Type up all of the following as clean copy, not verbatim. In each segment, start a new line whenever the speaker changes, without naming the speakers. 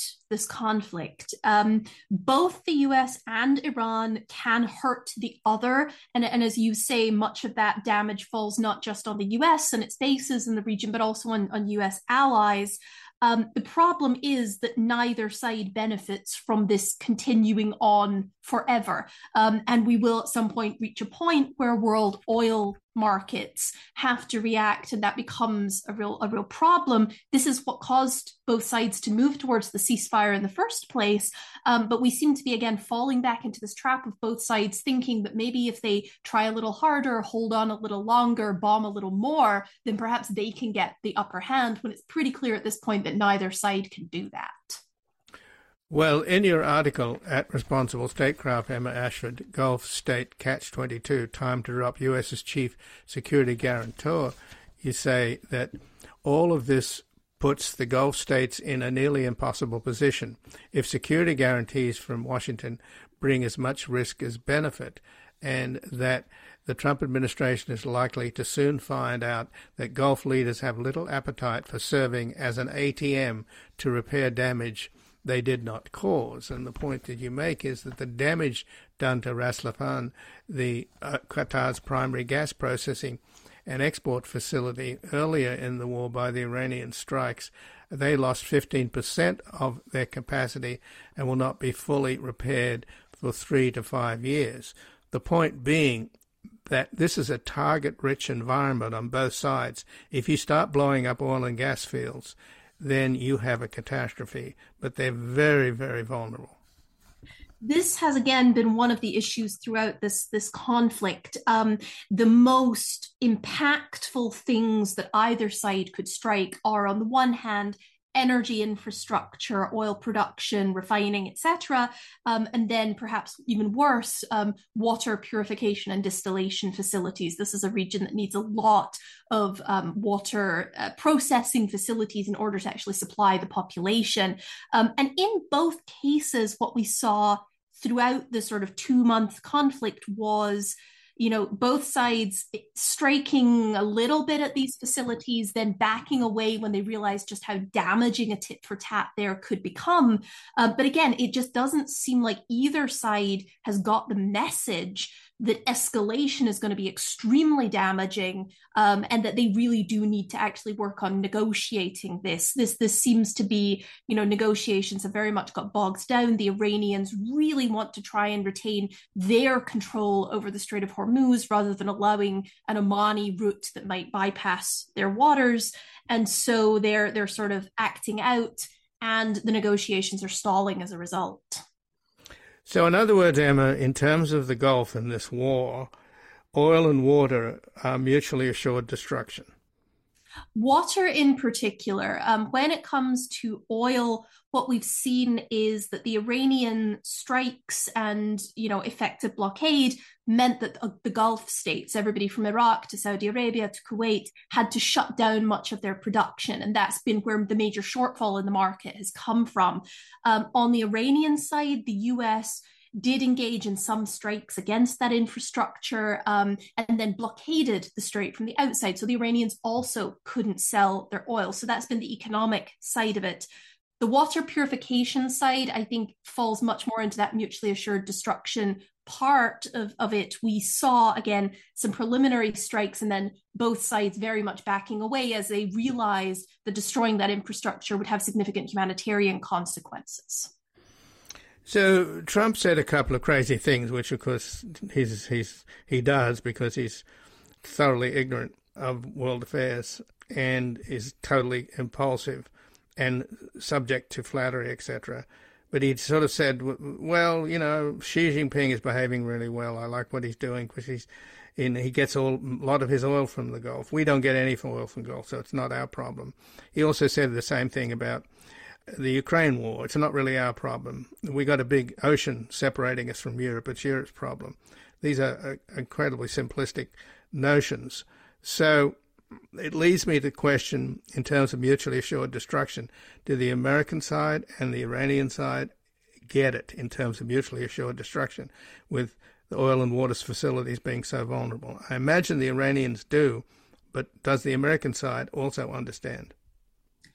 throughout this conflict. Both the US and Iran can hurt the other. And as you say, much of that damage falls not just on the US and its bases in the region, but also on US allies. The problem is that neither side benefits from this continuing on forever. And we will at some point reach a point where world oil markets have to react, and that becomes a real problem. This is what caused both sides to move towards the ceasefire in the first place. But we seem to be again falling back into this trap of both sides thinking that maybe if they try a little harder, hold on a little longer, bomb a little more, then perhaps they can get the upper hand, when it's pretty clear at this point that neither side can do that.
Well, in your article at Responsible Statecraft, Emma Ashford, Gulf State Catch-22, Time to Drop US's Chief Security Guarantor, you say that all of this puts the Gulf states in a nearly impossible position if security guarantees from Washington bring as much risk as benefit, and that the Trump administration is likely to soon find out that Gulf leaders have little appetite for serving as an ATM to repair damage they did not cause. And the point that you make is that the damage done to Ras Laffan, the Qatar's primary gas processing and export facility earlier in the war by the Iranian strikes, they lost 15% of their capacity and will not be fully repaired for 3 to 5 years. The point being that this is a target-rich environment on both sides. If you start blowing up oil and gas fields, then you have a catastrophe, but they're very, very vulnerable.
This has again been one of the issues throughout this conflict. The most impactful things that either side could strike are, on the one hand, energy infrastructure, oil production, refining, etc., and then perhaps even worse, water purification and distillation facilities. This is a region that needs a lot of water processing facilities in order to actually supply the population. And in both cases, what we saw throughout the sort of 2-month conflict was, both sides striking a little bit at these facilities, then backing away when they realized just how damaging a tit for tat there could become. But again, it just doesn't seem like either side has got the message that escalation is going to be extremely damaging, and that they really do need to actually work on negotiating this. This seems to be, negotiations have very much got bogged down. The Iranians really want to try and retain their control over the Strait of Hormuz rather than allowing an Omani route that might bypass their waters. And so they're sort of acting out, and the negotiations are stalling as a result.
So in other words, Emma, in terms of the Gulf and this war, oil and water are mutually assured destruction.
Water in particular, when it comes to oil, what we've seen is that the Iranian strikes and, effective blockade meant that the Gulf states, everybody from Iraq to Saudi Arabia to Kuwait, had to shut down much of their production. And that's been where the major shortfall in the market has come from. On the Iranian side, the US did engage in some strikes against that infrastructure, and then blockaded the strait from the outside. So the Iranians also couldn't sell their oil. So that's been the economic side of it. The water purification side, I think, falls much more into that mutually assured destruction part of it. We saw, again, some preliminary strikes and then both sides very much backing away as they realized that destroying that infrastructure would have significant humanitarian consequences.
So Trump said a couple of crazy things, which of course he does because he's thoroughly ignorant of world affairs and is totally impulsive and subject to flattery, etc. But he sort of said, well, Xi Jinping is behaving really well. I like what he's doing because he gets a lot of his oil from the Gulf. We don't get any oil from the Gulf, so it's not our problem. He also said the same thing about the Ukraine war. It's not really our problem. We got a big ocean separating us from Europe. It's Europe's problem. These are incredibly simplistic notions. So it leads me to question, in terms of mutually assured destruction, do the American side and the Iranian side get it in terms of mutually assured destruction with the oil and water facilities being so vulnerable? I imagine the Iranians do, but does the American side also understand?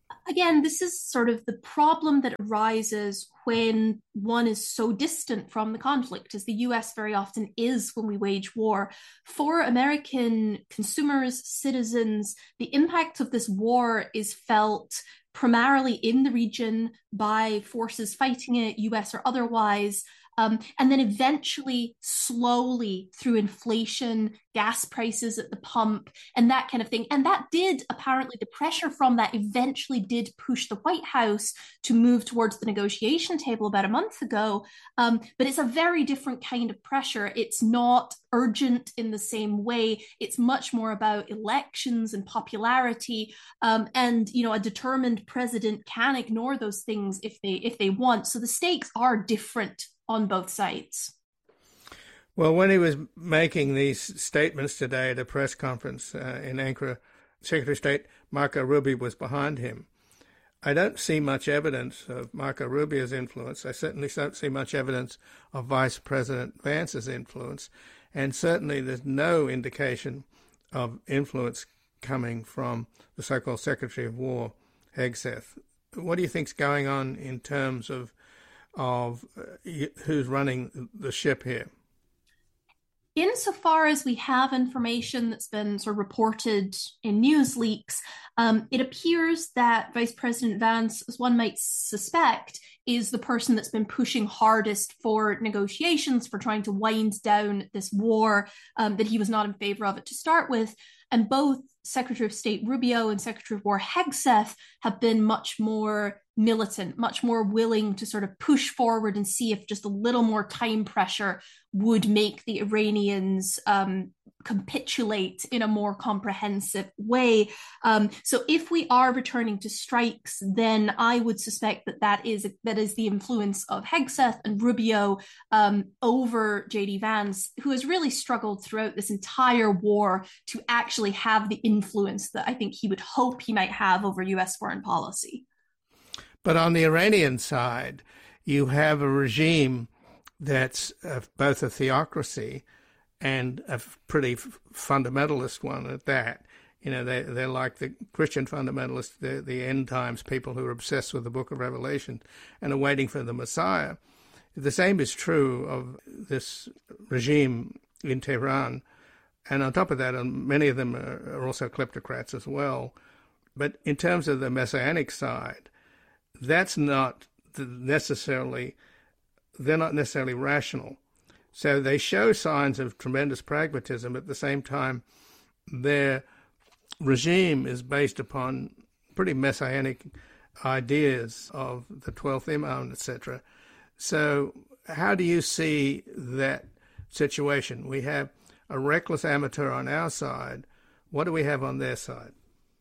Again, this is sort of the problem that arises when one is so distant from the conflict, as the US very often is when we wage war. For American consumers, citizens, the impact of this war is felt primarily in the region by forces fighting it, US or otherwise. And then eventually, slowly through inflation, gas prices at the pump, and that kind of thing. And that did apparently, the pressure from that eventually did push the White House to move towards the negotiation table about a month ago. But it's a very different kind of pressure. It's not urgent in the same way. It's much more about elections and popularity. And a determined president can ignore those things if they want. So the stakes are different on both sides.
Well, when he was making these statements today at a press conference in Ankara, Secretary of State Marco Rubio was behind him. I don't see much evidence of Marco Rubio's influence. I certainly don't see much evidence of Vice President Vance's influence. And certainly there's no indication of influence coming from the so-called Secretary of War, Hegseth. What do you think's going on in terms of who's running the ship here?
Insofar as we have information that's been sort of reported in news leaks, it appears that Vice President Vance, as one might suspect, is the person that's been pushing hardest for negotiations, for trying to wind down this war, that he was not in favor of it to start with. And both Secretary of State Rubio and Secretary of War Hegseth have been much more militant, much more willing to sort of push forward and see if just a little more time pressure would make the Iranians capitulate in a more comprehensive way. So if we are returning to strikes, then I would suspect that is the influence of Hegseth and Rubio over J.D. Vance, who has really struggled throughout this entire war to actually have the influence that I think he would hope he might have over U.S. foreign policy.
But on the Iranian side, you have a regime that's both a theocracy and a pretty fundamentalist one at that. They're like the Christian fundamentalists, the end times people who are obsessed with the Book of Revelation and are waiting for the Messiah. The same is true of this regime in Tehran. And on top of that, many of them are also kleptocrats as well. But in terms of the messianic side, that's not necessarily, they're not necessarily rational. So they show signs of tremendous pragmatism. At the same time, their regime is based upon pretty messianic ideas of the 12th Imam, etc. So how do you see that situation? We have a reckless amateur on our side. What do we have on their side?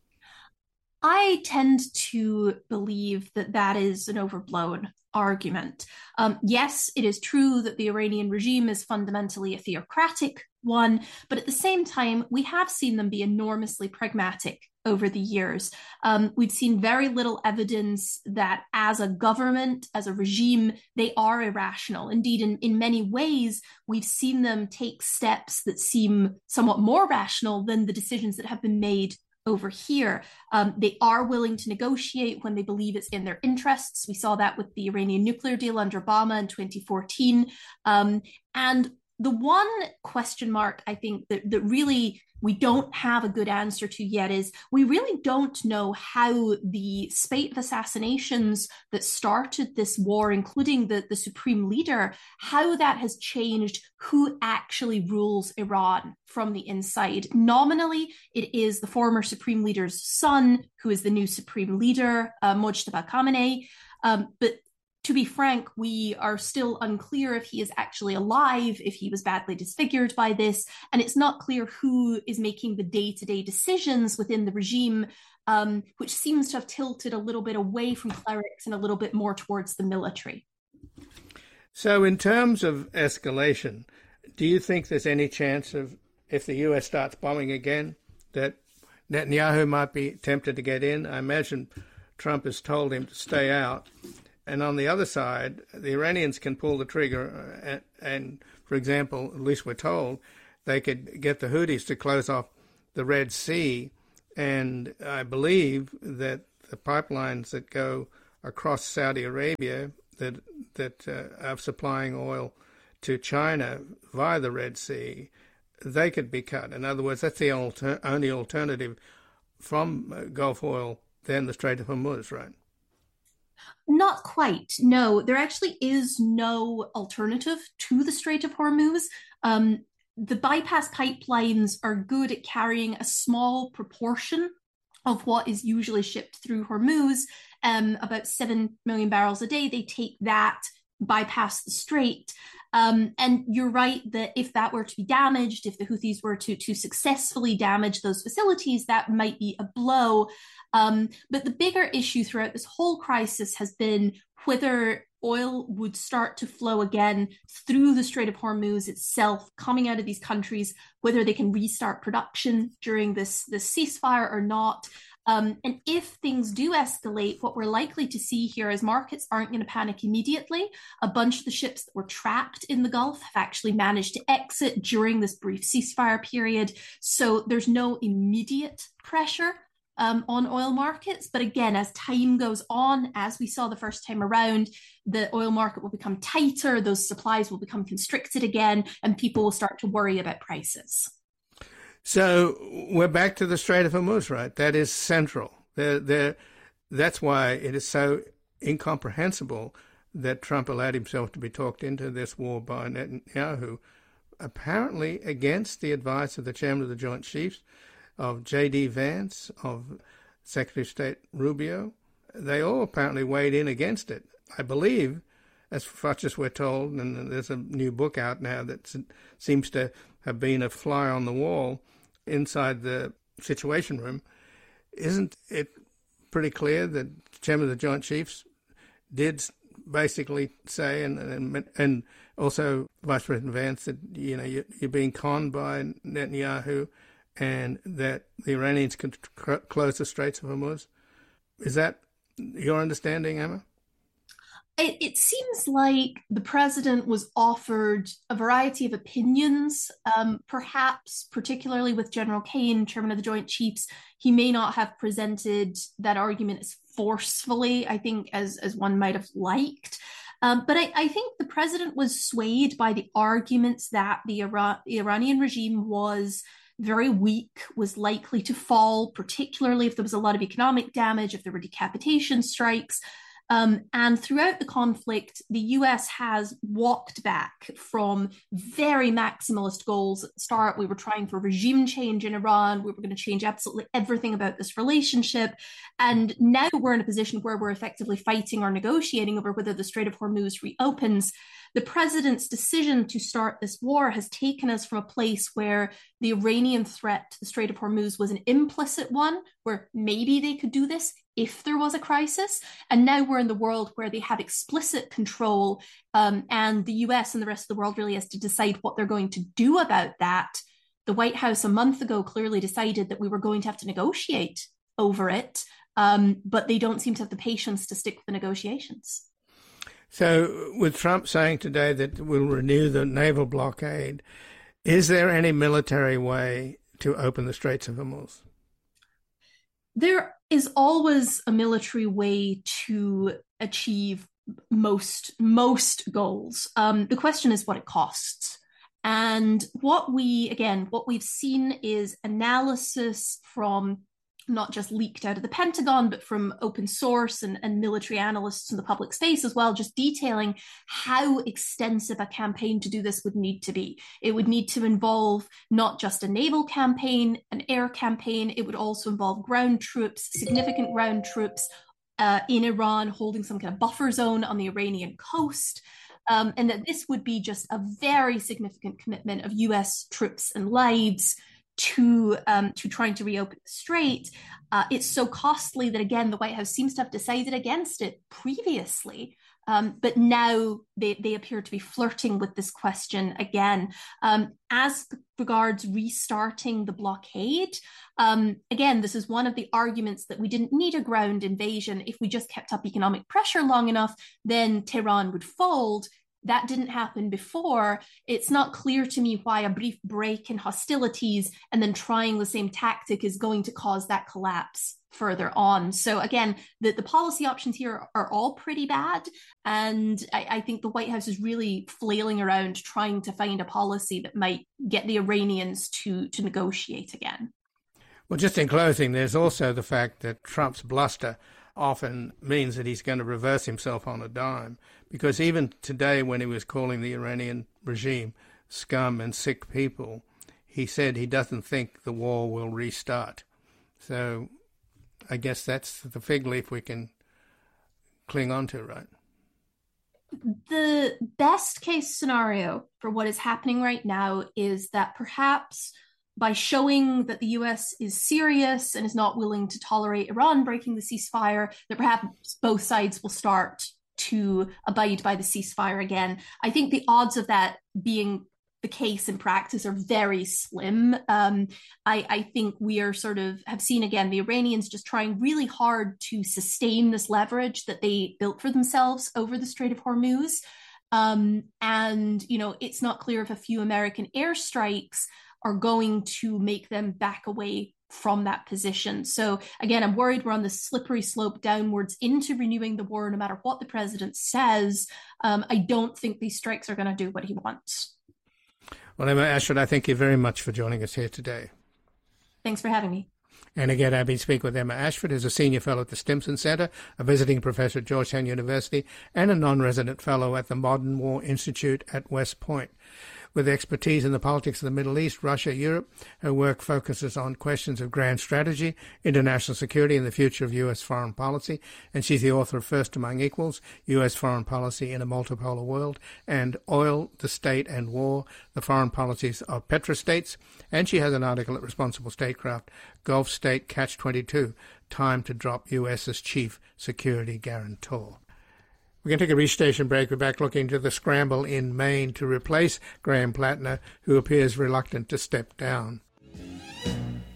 I tend to believe that is an overblown argument. Yes, it is true that the Iranian regime is fundamentally a theocratic one, but at the same time, we have seen them be enormously pragmatic over the years. We've seen very little evidence that as a government, as a regime, they are irrational. Indeed, in many ways, we've seen them take steps that seem somewhat more rational than the decisions that have been made over here. They are willing to negotiate when they believe it's in their interests. We saw that with the Iranian nuclear deal under Obama in 2014. And the one question mark I think that really we don't have a good answer to yet is we really don't know how the spate of assassinations that started this war, including the supreme leader, how that has changed who actually rules Iran from the inside. Nominally, it is the former supreme leader's son who is the new supreme leader, Mojtaba Khamenei. But to be frank, we are still unclear if he is actually alive, if he was badly disfigured by this, and it's not clear who is making the day-to-day decisions within the regime, which seems to have tilted a little bit away from clerics and a little bit more towards the military.
So in terms of escalation, do you think there's any chance of, if the US starts bombing again, that Netanyahu might be tempted to get in? I imagine Trump has told him to stay out. And on the other side, the Iranians can pull the trigger and, for example, at least we're told, they could get the Houthis to close off the Red Sea. And I believe that the pipelines that go across Saudi Arabia that are supplying oil to China via the Red Sea, they could be cut. In other words, that's the only alternative from Gulf oil than the Strait of Hormuz, right?
Not quite. No, there actually is no alternative to the Strait of Hormuz. The bypass pipelines are good at carrying a small proportion of what is usually shipped through Hormuz, about 7 million barrels a day. They take that, bypass the strait. And you're right that if that were to be damaged, if the Houthis were to successfully damage those facilities, that might be a blow. But the bigger issue throughout this whole crisis has been whether oil would start to flow again through the Strait of Hormuz itself, coming out of these countries, whether they can restart production during this ceasefire or not. And if things do escalate, what we're likely to see here is markets aren't going to panic immediately. A bunch of the ships that were trapped in the Gulf have actually managed to exit during this brief ceasefire period. So there's no immediate pressure on oil markets. But again, as time goes on, as we saw the first time around, the oil market will become tighter, those supplies will become constricted again, and people will start to worry about prices.
So we're back to the Strait of Hormuz, right? That is central. That's why it is so incomprehensible that Trump allowed himself to be talked into this war by Netanyahu, apparently against the advice of the chairman of the Joint Chiefs, of J.D. Vance, of Secretary of State Rubio. They all apparently weighed in against it. I believe, as much as we're told, and there's a new book out now that seems to have been a fly on the wall inside the Situation Room, isn't it pretty clear that the chairman of the Joint Chiefs did basically say, and also Vice President Vance, that you're being conned by Netanyahu, and that the Iranians could close the Straits of Hormuz? Is that your understanding, Emma?
It seems like the president was offered a variety of opinions, perhaps particularly with General Kane, chairman of the Joint Chiefs. He may not have presented that argument as forcefully, I think, as one might have liked. But I think the president was swayed by the arguments that the Iranian regime was very weak, was likely to fall, particularly if there was a lot of economic damage, if there were decapitation strikes. And throughout the conflict, the US has walked back from very maximalist goals at the start. We were trying for regime change in Iran. We were going to change absolutely everything about this relationship. And now we're in a position where we're effectively fighting or negotiating over whether the Strait of Hormuz reopens. The president's decision to start this war has taken us from a place where the Iranian threat to the Strait of Hormuz was an implicit one, where maybe they could do this if there was a crisis. And now we're in the world where they have explicit control, and the US and the rest of the world really has to decide what they're going to do about that. The White House a month ago clearly decided that we were going to have to negotiate over it, but they don't seem to have the patience to stick with the negotiations.
So with Trump saying today that we'll renew the naval blockade, is there any military way to open the Straits of Hormuz?
There is always a military way to achieve most goals. The question is what it costs. And what we've seen is analysis from not just leaked out of the Pentagon, but from open source and military analysts in the public space as well, just detailing how extensive a campaign to do this would need to be. It would need to involve not just a naval campaign, an air campaign. It would also involve ground troops, significant ground troops in Iran, holding some kind of buffer zone on the Iranian coast. And that this would be just a very significant commitment of US troops and lives to trying to reopen the strait. It's so costly that, again, the White House seems to have decided against it previously. But now they appear to be flirting with this question again. As regards restarting the blockade, again, this is one of the arguments that we didn't need a ground invasion. If we just kept up economic pressure long enough, then Tehran would fold. that didn't happen before, it's not clear to me why a brief break in hostilities and then trying the same tactic is going to cause that collapse further on. So again, the policy options here are all pretty bad. And I think the White House is really flailing around trying to find a policy that might get the Iranians to negotiate again.
Well, just in closing, there's also the fact that Trump's bluster often means that he's going to reverse himself on a dime. Because even today, when he was calling the Iranian regime scum and sick people, he said he doesn't think the war will restart. So I guess that's the fig leaf we can cling on to, right?
The best case scenario for what is happening right now is that perhaps by showing that the US is serious and is not willing to tolerate Iran breaking the ceasefire, that perhaps both sides will start to abide by the ceasefire again. I think the odds of that being the case in practice are very slim. I think we are have seen again the Iranians just trying really hard to sustain this leverage that they built for themselves over the Strait of Hormuz. And it's not clear if a few American airstrikes are going to make them back away from that position. So again, I'm worried we're on the slippery slope downwards into renewing the war no matter what the president says. I don't think these strikes are going to do what he wants.
Well, Emma Ashford, I thank you very much for joining us here today.
Thanks for having me.
And again, I've been speaking with Emma Ashford, who's a senior fellow at the Stimson Center, a visiting professor at Georgetown University, and a non-resident fellow at the Modern War Institute at West Point. With expertise in the politics of the Middle East, Russia, Europe, her work focuses on questions of grand strategy, international security, and the future of U.S. foreign policy. And she's the author of First Among Equals, U.S. Foreign Policy in a Multipolar World, and Oil, the State and War, the Foreign Policies of Petrostates. And she has an article at Responsible Statecraft, Gulf State Catch-22, Time to Drop U.S.'s Chief Security Guarantor. We're going to take a restation break. We're back looking to the scramble in Maine to replace Graham Plattner, who appears reluctant to step down.